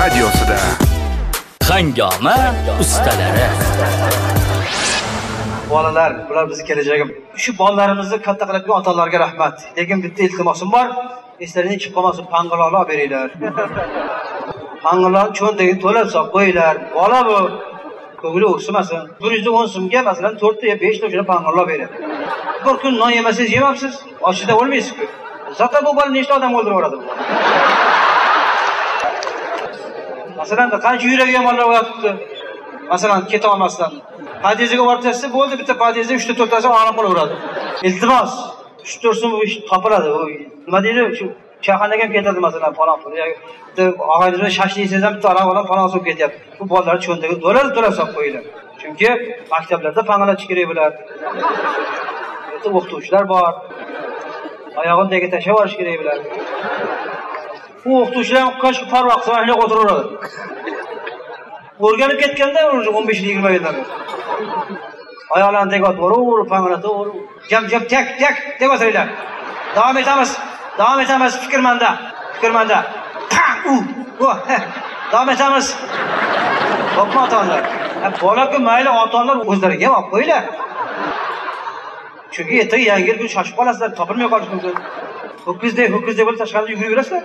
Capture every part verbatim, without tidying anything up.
radiosida. Hangoma ustalari. Bolalar, bular bizning kelajagimiz. Shu bolalarimizni katta qiladigan ota-onalarga rahmat. Lekin bitta iltimosim bor. Eslaringizdan chiqib qolmasin, pang'ilonni olib beringlar. Pang'illarni cho'ntagiga to'lab solib qo'yinglar. Bola bu ko'ngli o'ksimasin. bir yuz o'n so'mga masalan to'rt ta besh ta shuna pang'illar beradi. Bir kun non yemasangiz yemabsiz, ochida o'lmaysiz-ku. Zato bu bola nechta odam o'ldiraveradi bu. Masalan, qancha yuragi yomonlar o'tibdi. Masalan, keta olmasdan. Padiyeziga borib tashsa bo'ldi, bitta padiyezda uch ta to'rt tasi olib qolaveradi. Iltimos, uch to'rt so'm topiladi. Nima deydi? Shu chaqanaga ham ketadi masalan, falon pul. Bitta og'aynidan shashlik yesangiz ham bitta araq bilan falon so'm ketyapti. Bu bolalar cho'ntaga to'lab-to'lab solib qo'yinglar. Chunki maktablarda pang'alash kerak bo'ladi. Bitta o'qituvchilar bor. Oyog'ini tagiga tashlab olish kerak bo'ladi. Bu o'qituvchilar qancha farvoq qilib o'tiraveradi. O'rganib ketganda o'n besh yigirma yildan. Oyoqlarni tegib o'tiraverib, pang'alata o'rib, jam-jam tek tek deb o'tiringlar. Davom etamiz. Davom etamiz fikrmanda. Fikrmanda. U, u. Davom etamiz. Qo'pma ota-onalar. Bola-ku mayli ota-onalar o'zlariga olib qo'yinglar. Chunki ertaga yangi yil kun shoshib qolasizlar, topilmay qolish mumkin. Ho'kizdek, ho'kizdek bo'lib tashqarida yugurib yurasizlar.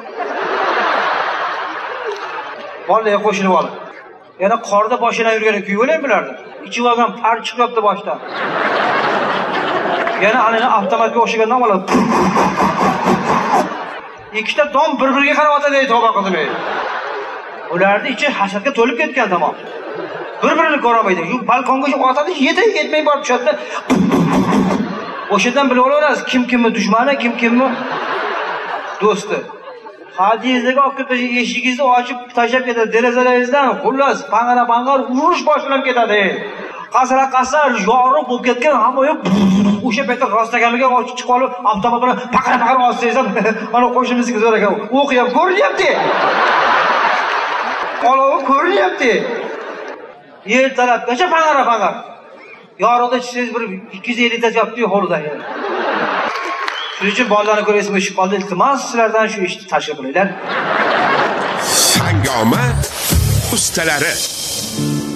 Bolaga qo'shilib olib. Yana qorda boshidan yurgan kuy o'laymi bularni? Ichib olgan par chiqyapti boshdan. Yana anani avtomatga o'xshagandan oladi. Ikkita dom bir-biriga qarab otadi, tavba qilmay. Ularning ichi hasadga to'lib ketgan tamom. Bir-birini ko'rmaydi. Shu balkonga otadi, yetay yetmay borib tushadi. O'shadan bilib olasiz, kim kimni dushmani, kim kimni do'sti. Hadiyezdagi olib ketib eshigingizni ochib tashlab ketadi, derazalaringizdan xullas pang'ala-pang'al urush boshlanib ketadi. Qasra-qasra yorib bo'lib ketgan hamma yo'q. O'sha paytda rostaganligiga ochib chiqib olib, avtomat bilan paqara-paqara olsangiz ham mana qo'shnimizga zo'r ekan. O'qiyam ko'rinyapti. Olovi ko'rinyapti. Yer tarafgacha pang'ara-pang'al. Yorug'da chiqsangiz bir ikki yuz ellik ta gapni hovlida. Shuning uchun bolalarni ko'rasiz, o'shib qoldi. Iltimos sizlardan shu ishni tashkil qilinglar. Hangoma ustalari.